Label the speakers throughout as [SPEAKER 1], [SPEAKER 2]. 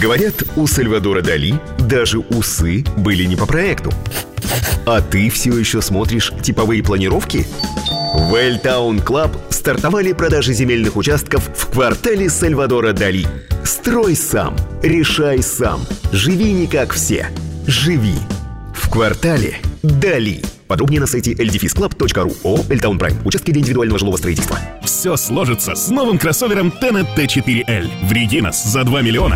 [SPEAKER 1] Говорят, у Сальвадора Дали даже усы были не по проекту. А ты все еще смотришь типовые планировки? В Welltown Club стартовали продажи земельных участков в квартале Сальвадора Дали. Строй сам, решай сам, живи не как все. Живи в квартале Дали. Подробнее на сайте ldefisclub.ru. ООО Welltown Prime. Участки для индивидуального жилого строительства.
[SPEAKER 2] Все сложится с новым кроссовером Tenet T4L. В Регинас за 2 миллиона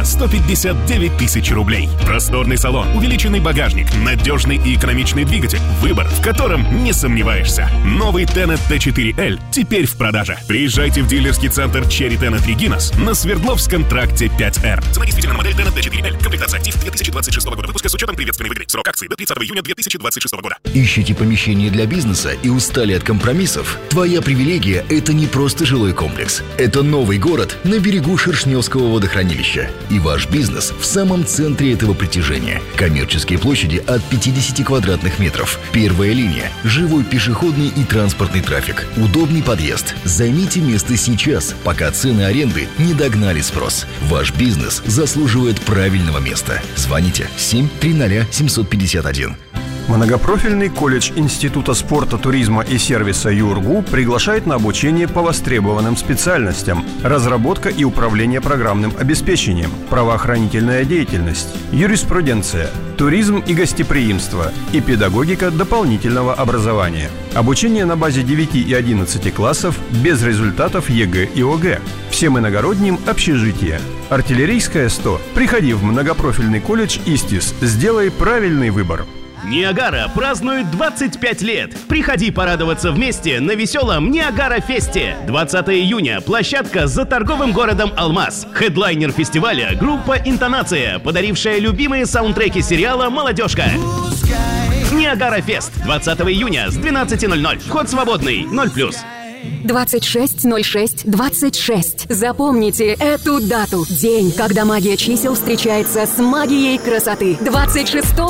[SPEAKER 2] 159 тысяч рублей. Просторный салон, увеличенный багажник, надежный и экономичный двигатель. Выбор, в котором не сомневаешься. Новый Tenet T4L теперь в продаже. Приезжайте в дилерский центр Cherry Tenet Регинас на Свердловском тракте 5R. Цена действительно на модель Tenet T4L. Комплектация актив 2026 года выпуска с учетом приветственной выгоды. Срок акции до 30 июня 2026 года.
[SPEAKER 3] Ищите помещение для бизнеса и устали от компромиссов? Твоя привилегия – это не просто жилой комплекс. Это новый город на берегу Шершневского водохранилища. И ваш бизнес в самом центре этого притяжения. Коммерческие площади от 50 квадратных метров. Первая линия. Живой пешеходный и транспортный трафик. Удобный подъезд. Займите место сейчас, пока цены аренды не догнали спрос. Ваш бизнес заслуживает правильного места. Звоните 730 751.
[SPEAKER 4] Многопрофильный колледж Института спорта, туризма и сервиса ЮрГУ приглашает на обучение по востребованным специальностям: разработка и управление программным обеспечением, правоохранительная деятельность, юриспруденция, туризм и гостеприимство и педагогика дополнительного образования. Обучение на базе 9 и 11 классов без результатов ЕГЭ и ОГЭ. Всем иногородним общежитие. Артиллерийская 100. Приходи в многопрофильный колледж ИСТИС. Сделай правильный выбор.
[SPEAKER 5] Ниагара празднует 25 лет. Приходи порадоваться вместе на веселом Ниагара-фесте. 20 июня. Площадка за торговым городом Алмаз. Хедлайнер фестиваля — группа «Интонация», подарившая любимые саундтреки сериала «Молодежка». Ниагара-фест. 20 июня с 12:00. Вход свободный. 0+.
[SPEAKER 6] 26/06/26. Запомните эту дату. День, когда магия чисел встречается с магией красоты. 26